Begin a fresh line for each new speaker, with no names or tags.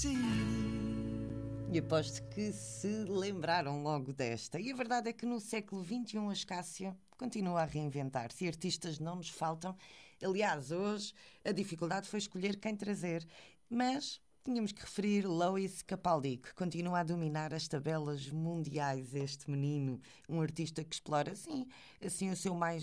E aposto que se lembraram logo desta. E a verdade é que no século XXI a Escássia continua a reinventar-se e artistas não nos faltam. Aliás, hoje a dificuldade foi escolher quem trazer. Mas tínhamos que referir Lewis Capaldi, que continua a dominar as tabelas mundiais. Este menino, um artista que explora, assim o seu mais